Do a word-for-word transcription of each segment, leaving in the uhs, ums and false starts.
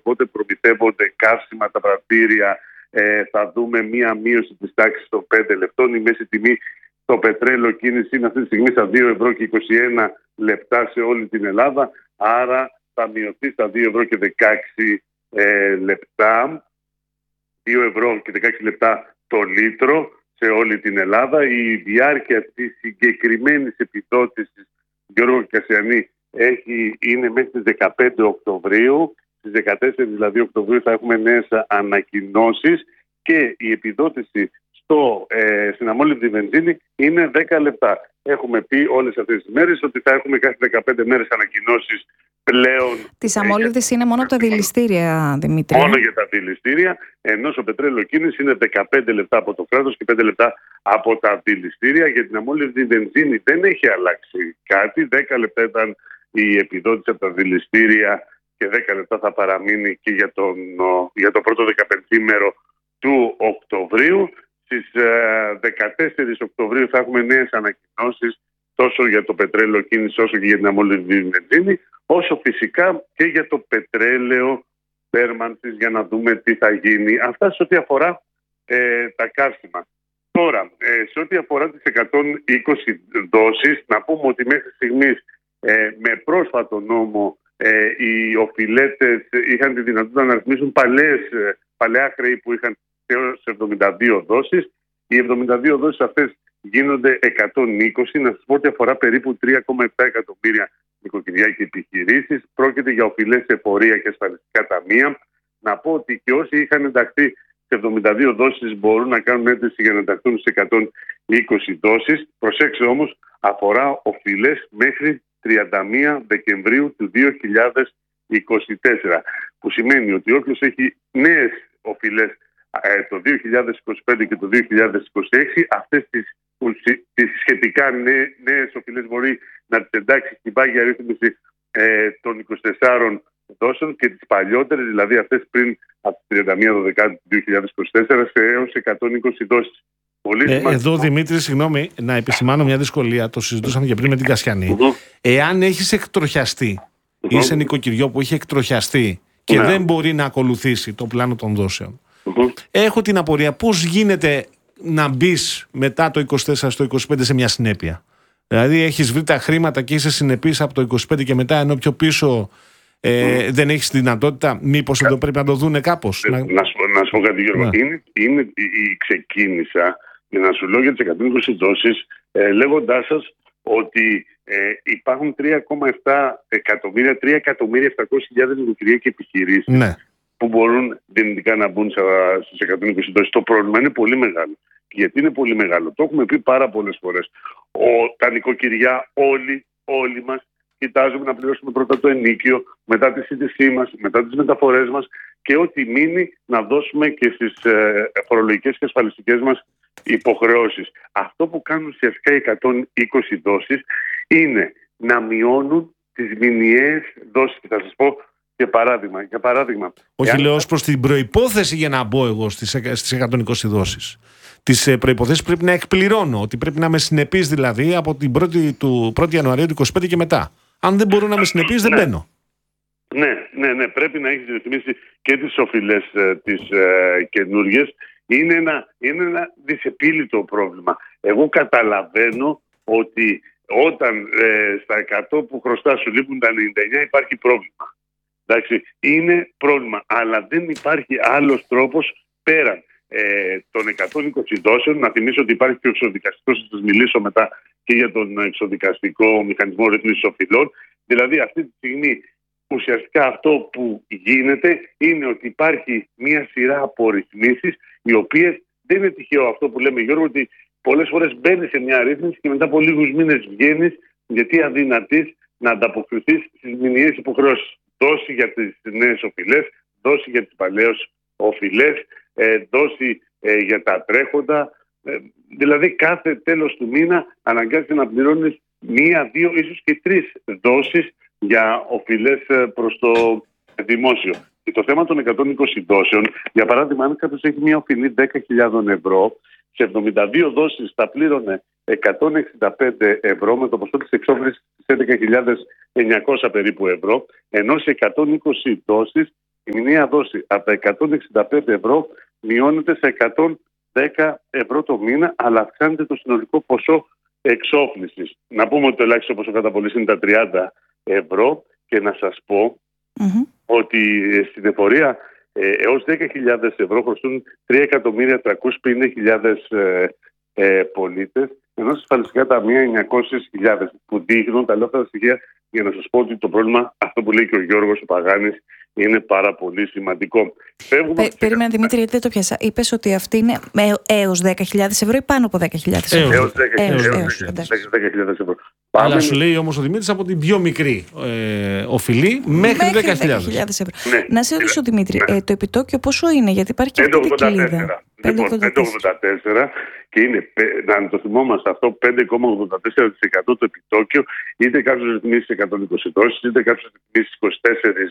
οπότε προμηθεύονται καύσιμα, τα πρατήρια. Ε, θα δούμε μία μείωση της τάξης των πέντε λεπτών. Η μέση τιμή στο πετρέλαιο κίνηση είναι αυτή τη στιγμή στα δύο ευρώ και είκοσι ένα λεπτά σε όλη την Ελλάδα. Άρα θα μειωθεί στα δύο ευρώ και δεκαέξι ε, λεπτά. δύο ευρώ και δεκαέξι λεπτά το λίτρο σε όλη την Ελλάδα. Η διάρκεια της συγκεκριμένης επιδότησης, Γιώργο Κασιανή, έχει, είναι μέχρι τις δεκαπέντε Οκτωβρίου. Στις δεκατέσσερις δηλαδή Οκτωβρίου θα έχουμε νέες ανακοινώσεις και η επιδότηση στο, ε, στην αμόλυβδη βενζίνη είναι δέκα λεπτά. Έχουμε πει όλες αυτές τις μέρες ότι θα έχουμε κάθε δεκαπέντε μέρες ανακοινώσεις πλέον. Τις αμόλυβδες είναι μόνο από τα δηληστήρια, Δημήτρη. Μόνο για τα δηληστήρια, ενώ στο πετρέλαιο κίνηση είναι δεκαπέντε λεπτά από το κράτος και πέντε λεπτά από τα δηληστήρια. Για την αμόλυβδη βενζίνη δεν έχει αλλάξει κάτι. δέκα λεπτά ήταν η επιδότηση από τα δηληστήρια και δέκα λεπτά θα παραμείνει και για, τον, για το πρώτο δεκαπενθήμερο του Οκτωβρίου. Στις δεκατέσσερις Οκτωβρίου θα έχουμε νέες ανακοινώσεις τόσο για το πετρέλαιο κίνηση όσο και για την αμόλυβδη βενζίνη, όσο φυσικά και για το πετρέλαιο θέρμανσης, για να δούμε τι θα γίνει. Αυτά σε ό,τι αφορά ε, τα καύσιμα. Τώρα, ε, σε ό,τι αφορά τις εκατόν είκοσι δόσεις, να πούμε ότι μέχρι στιγμής ε, με πρόσφατο νόμο ε, οι οφειλέτες είχαν τη δυνατότητα να ρυθμίσουν παλαιές, παλαιά χρέη που είχαν έως εβδομήντα δύο δόσεις. Οι εβδομήντα δύο δόσεις αυτές γίνονται εκατόν είκοσι. Να σας πω ότι αφορά περίπου τρία κόμμα επτά εκατομμύρια νοικοκυριά και επιχειρήσεις. Πρόκειται για οφειλές σε εφορία και ασφαλιστικά ταμεία. Να πω ότι και όσοι είχαν ενταχθεί σε εβδομήντα δύο δόσεις μπορούν να κάνουν αίτηση για να ενταχθούν σε εκατόν είκοσι δόσεις. Προσέξτε όμως, αφορά οφειλές μέχρι τριάντα μία Δεκεμβρίου του δύο χιλιάδες είκοσι τέσσερα. Που σημαίνει ότι όποιος έχει νέες οφειλές ε, το δύο χιλιάδες είκοσι πέντε και το δύο χιλιάδες είκοσι έξι, αυτές τις, τις σχετικά νέ, νέες οφειλές μπορεί να τις εντάξει στην πάγια ρύθμιση ε, των είκοσι τεσσάρων δόσεων και τις παλιότερες, δηλαδή αυτές πριν από τις τριάντα μία Δεκεμβρίου του δύο χιλιάδες είκοσι τέσσερα, σε έως εκατόν είκοσι δόσεις. Ε, εδώ, Δημήτρη, συγγνώμη, να επισημάνω μια δυσκολία. Το συζητούσαμε και πριν με την Κασιανή. Mm-hmm. Εάν έχεις εκτροχιαστεί, mm-hmm. είσαι νοικοκυριό που έχει εκτροχιαστεί και mm-hmm. δεν μπορεί να ακολουθήσει το πλάνο των δόσεων. Mm-hmm. Έχω την απορία πώς γίνεται να μπει μετά το είκοσι τέσσερα στο είκοσι πέντε σε μια συνέπεια. Δηλαδή, έχεις βρει τα χρήματα και είσαι συνεπής από το είκοσι πέντε και μετά, ενώ πιο πίσω ε, mm. δεν έχεις δυνατότητα. Μήπως εδώ πρέπει να το δούνε κάπως. Να, να, σου, να σου πω κάτι, Γιώργο. Yeah. Είναι, είναι, η, ξεκίνησα για να σου λέω για τις εκατόν είκοσι δόσεις, ε, λέγοντάς σας ότι ε, υπάρχουν τρία κόμμα επτά εκατομμύρια, τρία εκατομμύρια επτακόσιες χιλιάδες νοικοκυριά και επιχειρήσεις ναι. που μπορούν δυνητικά να μπουν στις εκατόν είκοσι δόσεις. Το πρόβλημα είναι πολύ μεγάλο. Γιατί είναι πολύ μεγάλο? Το έχουμε πει πάρα πολλές φορές. Ο, τα νοικοκυριά όλοι, όλοι μας κοιτάζουμε να πληρώσουμε πρώτα το ενίκιο, μετά τη σύντησή μας, μετά τις μεταφορές μας και ό,τι μείνει να δώσουμε και στις ε, φορολογικές και ασφαλιστικές μας υποχρεώσεις. Αυτό που κάνουν ουσιαστικά οι εκατόν είκοσι δόσεις είναι να μειώνουν τις μηνιαίες δόσεις. Και θα σας πω και παράδειγμα. Για παράδειγμα Όχι, εάν... λέω ως προς την προϋπόθεση για να μπω εγώ στις, στις εκατόν είκοσι δόσεις. Τις προϋποθέσεις πρέπει να εκπληρώνω, ότι πρέπει να είμαι συνεπής δηλαδή από την πρώτη, του πρώτη Ιανουαρίου του είκοσι πέντε και μετά. Αν δεν μπορώ να είμαι συνεπής, δεν ναι. μπαίνω. Ναι, ναι, ναι, πρέπει να έχεις ρυθμίσει και τις οφειλές ε, τις ε, καινούργιες. Είναι ένα, είναι ένα δυσεπίλητο πρόβλημα. Εγώ καταλαβαίνω ότι όταν ε, στα εκατό που χρωστά σου λείπουν τα ενενήντα εννιά υπάρχει πρόβλημα. Εντάξει, είναι πρόβλημα, αλλά δεν υπάρχει άλλος τρόπος πέραν ε, των εκατόν είκοσι δόσεων. Να θυμίσω ότι υπάρχει και ο εξοδικαστικός, θα σας μιλήσω μετά και για τον εξοδικαστικό μηχανισμό ρύθμισης οφειλών. Δηλαδή αυτή τη στιγμή ουσιαστικά αυτό που γίνεται είναι ότι υπάρχει μια σειρά από ρυθμίσεις οι οποίες δεν είναι τυχαίο αυτό που λέμε, Γιώργο, ότι πολλές φορές μπαίνεις σε μια ρύθμιση και μετά από λίγους μήνες βγαίνεις γιατί αδυνατείς να ανταποκριθείς στις μηνιαίες υποχρεώσεις. Δώσει για τις νέες οφειλές, δώσει για τις παλαιές οφειλές, ε, δώσει ε, για τα τρέχοντα. Ε, δηλαδή κάθε τέλος του μήνα αναγκάζεται να πληρώνεις μία, δύο, ίσως και τρεις δόσεις για οφειλές προς το δημόσιο. Και το θέμα των εκατόν είκοσι δόσεων, για παράδειγμα, αν κάποιος έχει μια οφειλή δέκα χιλιάδες ευρώ, σε εβδομήντα δύο δόσεις θα πλήρωνε εκατόν εξήντα πέντε ευρώ με το ποσό της εξόφλησης της έντεκα χιλιάδες εννιακόσια περίπου ευρώ, ενώ σε εκατόν είκοσι δόσεις η μηνιαία δόση από τα εκατόν εξήντα πέντε ευρώ μειώνεται σε εκατόν δέκα ευρώ το μήνα, αλλά αυξάνεται το συνολικό ποσό εξόφλησης. Να πούμε ότι το ελάχιστο ποσό καταβολής είναι τα τριάντα ευρώ και να σας πω mm-hmm. ότι στην εφορία ε, έως δέκα χιλιάδες ευρώ χρωστούν τρία εκατομμύρια τριακόσιες πενήντα χιλιάδες ε, ε, πολίτες, ενώ στα ασφαλιστικά ταμεία εννιακόσιες χιλιάδες, που δείχνουν τα λέω αυτά τα στοιχεία για να σας πω ότι το πρόβλημα, αυτό που λέει και ο Γιώργος ο Παγάνης, είναι πάρα πολύ σημαντικό. Πε, περίμενα Δημήτρη, γιατί δεν το πιάσα. Είπες ότι αυτή είναι έως δέκα χιλιάδες ευρώ ή πάνω από δέκα χιλιάδες ευρώ? Έως δέκα χιλιάδες ευρώ. Αλλά πάμε... σου λέει όμως ο Δημήτρης από την πιο μικρή ε, οφειλή μέχρι δέκα χιλιάδες ευρώ. Ναι. Να σε ρωτήσω Δημήτρη, ναι. ε, το επιτόκιο πόσο είναι, γιατί υπάρχει και αυτή η κοιλίδα? Λοιπόν, πέντε κόμμα ογδόντα τέσσερα και είναι, να το θυμόμαστε αυτό, πέντε κόμμα ογδόντα τέσσερα τοις εκατό το επιτόκιο, είτε κάποιες ρυθμίσεις εκατόν είκοσι δόσεις, είτε κάποιες ρυθμίσεις είκοσι τέσσερις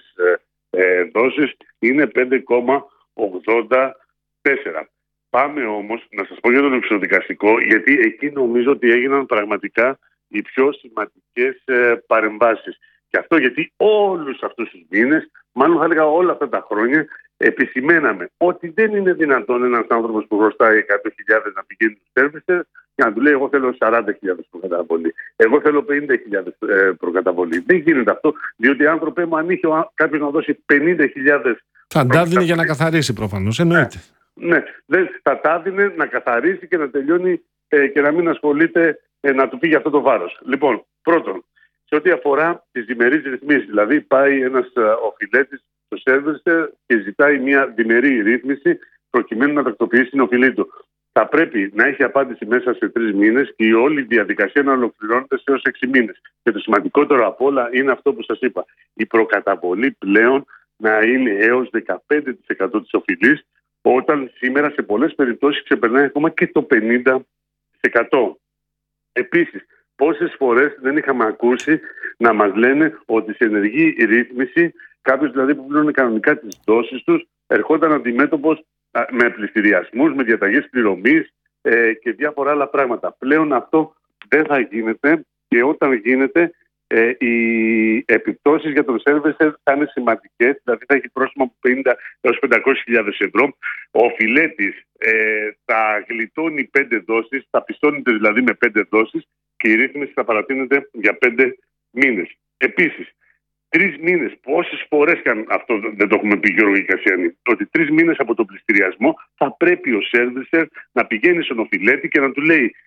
ε, δόσεις, είναι πέντε κόμμα ογδόντα τέσσερα. Πάμε όμως να σας πω για τον εξοδικαστικό, γιατί εκεί νομίζω ότι έγιναν πραγματικά οι πιο σημαντικές ε, παρεμβάσεις. Και αυτό γιατί όλους αυτούς τους μήνες, μάλλον θα έλεγα όλα αυτά τα χρόνια, επισημέναμε ότι δεν είναι δυνατόν ένας άνθρωπος που χρωστάει εκατό χιλιάδες να πηγαίνει στους σέρβισες και να του λέει εγώ θέλω σαράντα χιλιάδες προκαταβολή. Εγώ θέλω πενήντα χιλιάδες ε, προκαταβολή. Δεν γίνεται αυτό, διότι άνθρωπε μου αν είχε κάποιος να δώσει πενήντα χιλιάδες... Θα τα δίνει για να καθαρίσει προφανώς, εννοείται. Ναι, ναι, θα τα δίνει να καθαρίσει και να τελειώνει ε, και να μην ασχολείται ε, να του πήγε αυτό το βάρος. Λοιπόν, πρώτον, σε ό,τι αφορά τις διμερείς ρυθμίσεις, δηλαδή πάει ένας ε, οφειλέτης στο σέρβερ και ζητάει μια διμερή ρύθμιση προκειμένου να τακτοποιήσει την οφειλή του. Θα πρέπει να έχει απάντηση μέσα σε τρεις μήνες και η όλη διαδικασία να ολοκληρώνεται σε έως έξι μήνες. Και το σημαντικότερο απ' όλα είναι αυτό που σας είπα. Η προκαταβολή πλέον να είναι έως δεκαπέντε τοις εκατό της οφειλής, όταν σήμερα σε πολλές περιπτώσεις ξεπερνάει ακόμα και το πενήντα τοις εκατό. Επίσης, πόσες φορές δεν είχαμε ακούσει να μας λένε ότι σε ενεργή ρύθμιση κάποιος δηλαδή που πλήρωνε κανονικά τις δόσεις τους ερχόταν αντιμέτωπος με πληστηριασμούς, με διαταγές πληρωμής ε, και διάφορα άλλα πράγματα. Πλέον αυτό δεν θα γίνεται και όταν γίνεται ε, οι επιπτώσεις για τον σέρβερ θα είναι σημαντικές, δηλαδή θα έχει πρόστιμο από πενήντα έως πεντακόσιες χιλιάδες ευρώ. Ο οφειλέτης ε, θα γλιτώνει πέντε δόσεις, θα πιστώνεται δηλαδή με πέντε δόσεις και η ρύθμιση θα παρατείνεται για πέντε μήνες. Επίσης, τρεις μήνες, πόσες φορές καν, αυτό δεν το έχουμε πει Γιώργο Κασιανή, ότι τρεις μήνες από τον πληστηριασμό θα πρέπει ο σέρβισερ να πηγαίνει στον οφειλέτη και να του λέει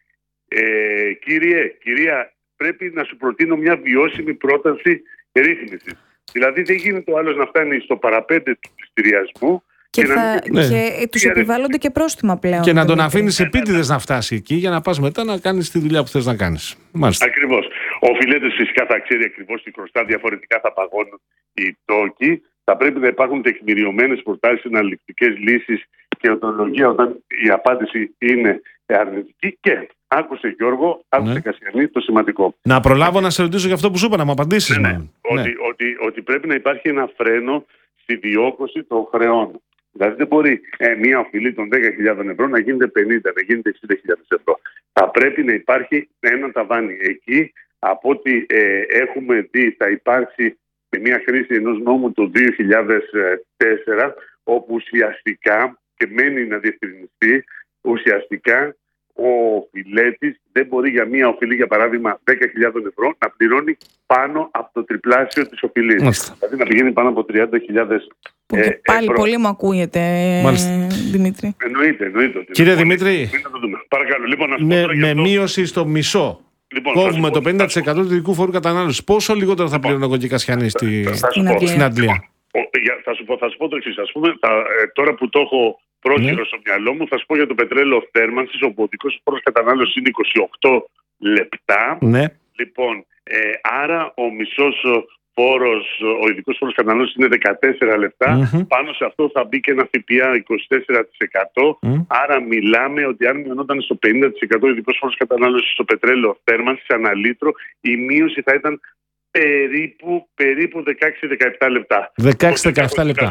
ε, κύριε, κυρία, πρέπει να σου προτείνω μια βιώσιμη πρόταση ρύθμισης. Δηλαδή δεν γίνεται ο άλλος να φτάνει στο παραπέντε του πληστηριασμού και, και, θα, ναι. και τους επιβάλλονται και πρόστιμα πλέον. Και να τον αφήνεις επίτηδες να φτάσει εκεί για να πας μετά να κάνεις τη δουλειά που θες να κάνεις. Μάλιστα. Ακριβώς. Ο οφειλέτης φυσικά θα ξέρει ακριβώς τι χρωστά, διαφορετικά θα παγώνουν οι τόκοι. Θα πρέπει να υπάρχουν τεκμηριωμένες προτάσεις, αναλυτικές λύσεις και οντολογία όταν η απάντηση είναι αρνητική. Και άκουσε Γιώργο, άκουσε ναι. Κασιανή το σημαντικό. Να προλάβω να σε ρωτήσω για αυτό που σου είπα, να μου απαντήσεις. Ναι, ναι. Ναι. Ότι, ναι. Ότι, ότι πρέπει να υπάρχει ένα φρένο στη διόκωση των χρεών. Δηλαδή δεν μπορεί ε, μια οφειλή των δέκα χιλιάδες ευρώ να γίνεται πενήντα, να γίνεται εξήντα χιλιάδες ευρώ. Θα πρέπει να υπάρχει ένα ταβάνι εκεί. Από ό,τι ε, έχουμε δει θα υπάρξει μια χρήση ενός νόμου το δύο χιλιάδες τέσσερα όπου ουσιαστικά, και μένει να διευκρινιστεί, ουσιαστικά ο οφειλέτης δεν μπορεί για μια οφειλή, για παράδειγμα δέκα χιλιάδες ευρώ, να πληρώνει πάνω από το τριπλάσιο της οφειλής. Μάλιστα. Δηλαδή να πηγαίνει πάνω από τριάντα χιλιάδες ευρώ. Και πάλι ευρώ. Πολύ μου ακούγεται, Μάλιστα. Δημήτρη. Εννοείται, εννοείται. Κύριε Δημήτρη, παρακαλώ, λοιπόν, να με, με μείωση στο μισό. Λοιπόν, κόβουμε το πενήντα τοις εκατό του ειδικού φόρου κατανάλωσης. Πόσο λιγότερο θα λοιπόν, πληρώνω εγώ και Κασιανή στη... στην Αντλία? Θα σου πω, θα σου πω το εξής. Ας πούμε, θα, ε, τώρα που το έχω πρόχειρο ναι. στο μυαλό μου, θα σου πω για το πετρέλαιο θέρμανσης, όπου ο ειδικός φόρος κατανάλωσης είναι είκοσι οκτώ λεπτά. Ναι. Λοιπόν, ε, άρα ο μισός φόρος, ο ειδικός φόρος κατανάλωσης είναι δεκατέσσερα λεπτά. Mm-hmm. Πάνω σε αυτό θα μπει και ένα ΦΠΑ είκοσι τέσσερα τοις εκατό. Mm. Άρα μιλάμε ότι αν μειωνόταν στο πενήντα τοις εκατό ο ειδικός φόρος κατανάλωσης στο πετρέλαιο θέρμανσης ανά λίτρο, η μείωση θα ήταν περίπου, περίπου δεκαέξι με δεκαεπτά λεπτά. δεκαέξι με δεκαεπτά λεπτά.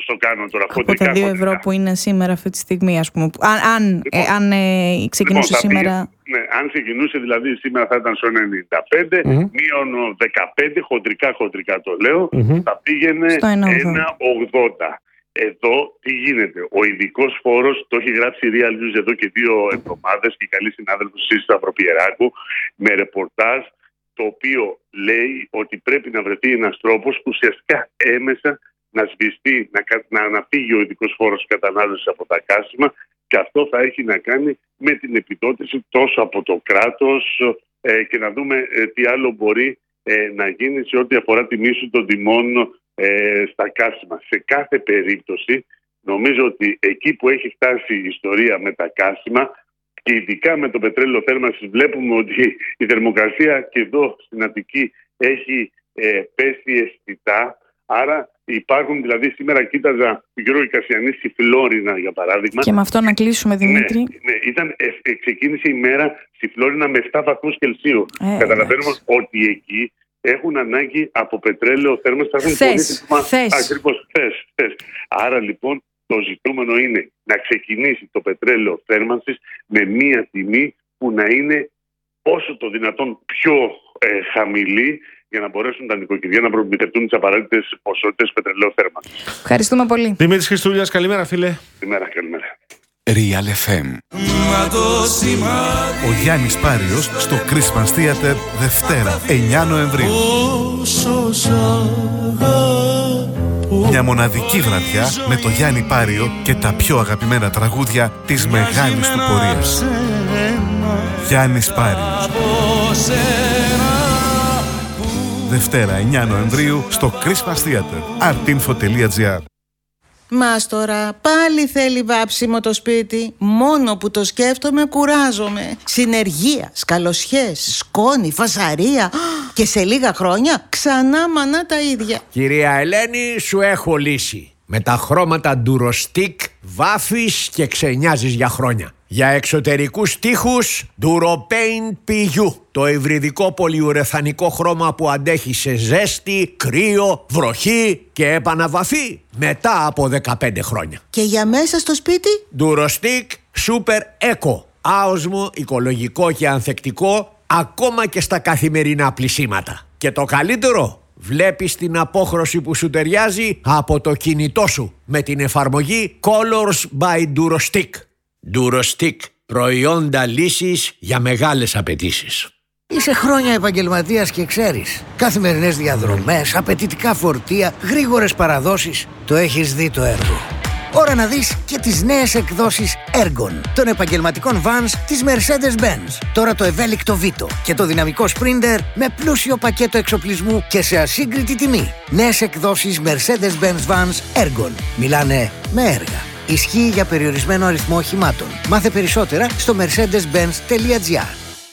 το κάνω τώρα. Από τα δύο ευρώ που είναι σήμερα αυτή τη στιγμή, ας πούμε. Αν, αν, λοιπόν, ε, αν ε, ξεκινούσε λοιπόν, σήμερα. Πήγε, ναι, αν ξεκινούσε δηλαδή σήμερα θα ήταν στο ενενήντα πέντε, mm-hmm. μείον δεκαπέντε, χοντρικά χοντρικά το λέω, mm-hmm. θα πήγαινε ένα ογδόντα. Εδώ τι γίνεται. Ο ειδικός φόρος, το έχει γράψει η Real News εδώ και δύο εβδομάδες και η καλή συνάδελφος η Σταυροπιεράκου με ρεπορτάζ, το οποίο λέει ότι πρέπει να βρεθεί ένας τρόπος ουσιαστικά έμεσα να σβηστεί, να, να αναφύγει ο ειδικός φόρος κατανάλωσης από τα καύσιμα, και αυτό θα έχει να κάνει με την επιδότηση τόσο από το κράτος ε, και να δούμε ε, τι άλλο μπορεί ε, να γίνει σε ό,τι αφορά τη μείωση των τιμών ε, στα καύσιμα. Σε κάθε περίπτωση νομίζω ότι εκεί που έχει φτάσει η ιστορία με τα καύσιμα και ειδικά με το πετρέλαιο θέρμανσης, βλέπουμε ότι η θερμοκρασία και εδώ στην Αττική έχει ε, πέσει αισθητά. Άρα υπάρχουν, δηλαδή σήμερα κοίταζα τον κύριο Κασιανή στη Φλόρινα για παράδειγμα. Και με αυτό να κλείσουμε, Δημήτρη. Ναι, ναι, ήταν, ε, ε, ξεκίνησε η μέρα στη Φλόρινα με επτά βαθμούς Κελσίου. Ε, Καταλαβαίνουμε ε, ότι εκεί έχουν ανάγκη από πετρέλαιο θέρμανσης. Θες, θες. Ακριβώς, θες, θες. Άρα λοιπόν το ζητούμενο είναι να ξεκινήσει το πετρέλαιο θέρμανσης με μία τιμή που να είναι όσο το δυνατόν πιο ε, χαμηλή, για να μπορέσουν τα νοικοκυριά να προμηθευτούν τις απαραίτητες ποσότητες πετρελαίου θέρμανσης. Ευχαριστούμε πολύ. Δημήτρης Χριστούλιας, καλημέρα φίλε. Καλημέρα, καλημέρα. Real εφ εμ. Ο Γιάννης Πάριος στο Christmas Theater Δευτέρα εννιά Νοεμβρίου. Μια μοναδική βραδιά με το Γιάννη Πάριο και τα πιο αγαπημένα τραγούδια της μεγάλης του πορείας. Γιάννης Πάριος. Δευτέρα εννιά Νοεμβρίου στο Christmas Theater. artinfo τελεία gr. Μας τώρα πάλι θέλει βάψιμο το σπίτι. Μόνο που το σκέφτομαι κουράζομαι. Συνεργεία, σκαλοσιές, σκόνη, φασαρία. Και σε λίγα χρόνια ξανά μανά τα ίδια. Κυρία Ελένη, σου έχω λύση. Με τα χρώματα Durostic βάφεις και ξενιάζεις για χρόνια. Για εξωτερικούς τοίχους Duropaint πι γιου. Το υβριδικό πολυουρεθανικό χρώμα που αντέχει σε ζέστη, κρύο, βροχή και επαναβαφή μετά από δεκαπέντε χρόνια. Και για μέσα στο σπίτι Durostic Super Eco. Άοσμο, οικολογικό και ανθεκτικό ακόμα και στα καθημερινά πλυσίματα. Και το καλύτερο, βλέπεις την απόχρωση που σου ταιριάζει από το κινητό σου με την εφαρμογή Colors by Durostic. Durostic, προϊόντα λύσης για μεγάλες απαιτήσεις. Είσαι χρόνια επαγγελματίας και ξέρεις. Καθημερινές διαδρομές, απαιτητικά φορτία, γρήγορες παραδόσεις. Το έχεις δει το έργο. Ώρα να δεις και τις νέες εκδόσεις Ergon των επαγγελματικών vans της Mercedes-Benz. Τώρα το ευέλικτο Vito και το δυναμικό Sprinter με πλούσιο πακέτο εξοπλισμού και σε ασύγκριτη τιμή. Νέες εκδόσεις Mercedes-Benz vans Ergon. Μιλάνε με έργα. Ισχύει για περιορισμένο αριθμό οχημάτων. Μάθε περισσότερα στο mercedes benz τελεία gr.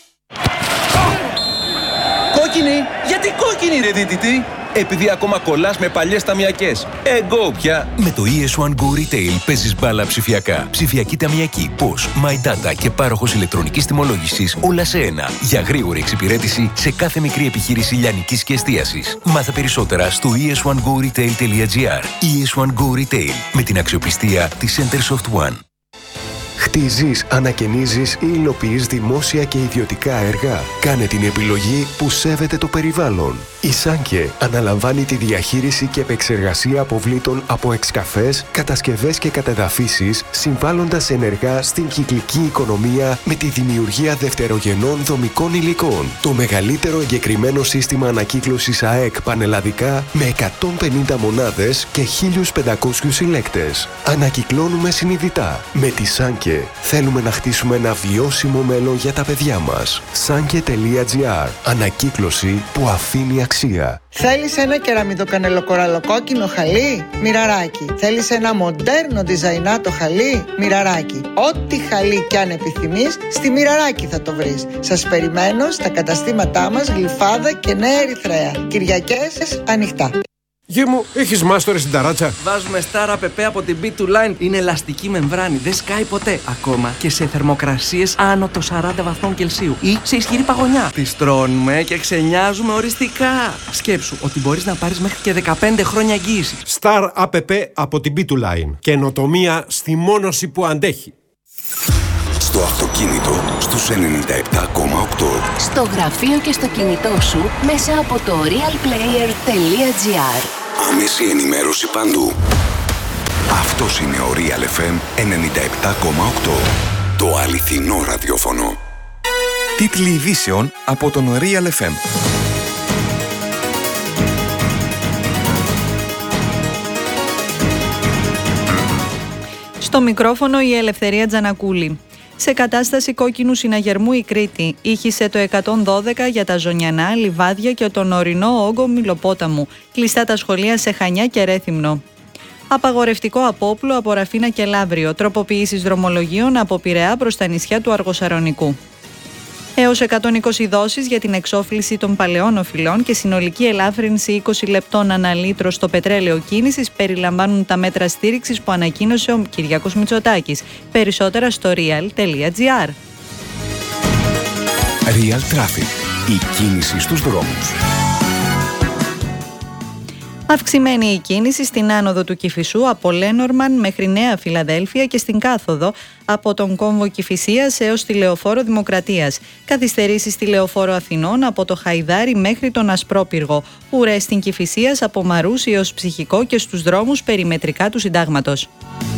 Κόκκινη! Γιατί κόκκινη ρε δίτητη! Επειδή ακόμα κολλάς με παλιές ταμιακές. Εγώ πια! Με το ι ες ουάν Go Retail παίζεις μπάλα ψηφιακά. Ψηφιακή ταμιακή, πώς, My Data και πάροχος ηλεκτρονικής τιμολόγησης, όλα σε ένα. Για γρήγορη εξυπηρέτηση σε κάθε μικρή επιχείρηση λιανικής και εστίασης. Μάθε περισσότερα στο ι ες ουάν go retail τελεία gr. ι ες ουάν Go Retail, με την αξιοπιστία της Centersoft One. Χτίζεις, ανακαινίζεις ή υλοποιείς δημόσια και ιδιωτικά έργα. Κάνε την επιλογή που σέβεται το περιβάλλον. Η Σάνκε αναλαμβάνει τη διαχείριση και επεξεργασία αποβλήτων από εξκαφές, κατασκευές και κατεδαφίσεις, συμβάλλοντας ενεργά στην κυκλική οικονομία με τη δημιουργία δευτερογενών δομικών υλικών. Το μεγαλύτερο εγκεκριμένο σύστημα ανακύκλωσης ΑΕΚ πανελλαδικά με εκατόν πενήντα μονάδες και χίλιους πεντακόσιους συλλέκτες. Ανακυκλώνουμε συνειδητά. Με τη Σάνκε θέλουμε να χτίσουμε ένα βιώσιμο μέλλον για τα παιδιά μας. σάνκε τελεία gr. Ανακύκλωση που αφήνει αξία. Θέλεις ένα κεραμιδοκανελοκοραλοκόκκινο χαλί? Μοιραράκι. Θέλεις ένα μοντέρνο διζαϊνάτο χαλί? Μοιραράκι. Ό,τι χαλί κι αν επιθυμείς, στη Μοιραράκι θα το βρεις. Σας περιμένω στα καταστήματά μας Γλυφάδα και Νέα Ερυθρέα. Κυριακές ανοιχτά. Γη μου, έχεις μάστορες στην ταράτσα? Βάζουμε Star App από την μπι του Line. Είναι ελαστική μεμβράνη, δεν σκάει ποτέ. Ακόμα και σε θερμοκρασίες άνω των σαράντα βαθμών Κελσίου ή σε ισχυρή παγωνιά. Τις τρώνουμε και ξενιάζουμε οριστικά. Σκέψου ότι μπορείς να πάρεις μέχρι και δεκαπέντε χρόνια εγγύηση. Star App από την μπι του Line. Καινοτομία στη μόνωση που αντέχει. Στο αυτοκίνητο στους ενενήντα επτά κόμμα οκτώ. Στο γραφείο και στο κινητό σου μέσα από το realplayer τελεία gr. Άμεση ενημέρωση παντού. Αυτός είναι ο Real εφ εμ ενενήντα επτά κόμμα οκτώ. Το αληθινό ραδιόφωνο. Τίτλοι ειδήσεων από τον Real εφ εμ. Στο μικρόφωνο η Ελευθερία Τζανακούλη. Σε κατάσταση κόκκινου συναγερμού η Κρήτη. Ήχησε το εκατόν δώδεκα για τα Ζωνιανά, Λιβάδια και τον ορεινό όγκο Μιλοπόταμου. Κλειστά τα σχολεία σε Χανιά και Ρέθυμνο. Απαγορευτικό απόπλου από Ραφίνα και Λαύριο. Τροποποιήσεις δρομολογίων από Πειραιά προς τα νησιά του Αργοσαρονικού. Έως εκατόν είκοσι δόσεις για την εξόφληση των παλαιών οφειλών και συνολική ελάφρυνση είκοσι λεπτών ανά λίτρο στο πετρέλαιο κίνησης περιλαμβάνουν τα μέτρα στήριξης που ανακοίνωσε ο Κυριάκος Μητσοτάκης. Περισσότερα στο real τελεία gr. Real Traffic. Η κίνηση στους δρόμους. Αυξημένη η κίνηση στην άνοδο του Κηφισού από Λένορμαν μέχρι Νέα Φιλαδέλφια και στην κάθοδο από τον κόμβο Κηφισίας έως τη Λεωφόρο Δημοκρατίας. Καθυστερήσεις στη Λεωφόρο Αθηνών από το Χαϊδάρι μέχρι τον Ασπρόπυργο. Ουρές στην Κηφισίας από Μαρούσι έως Ψυχικό και στους δρόμους περιμετρικά του Συντάγματος.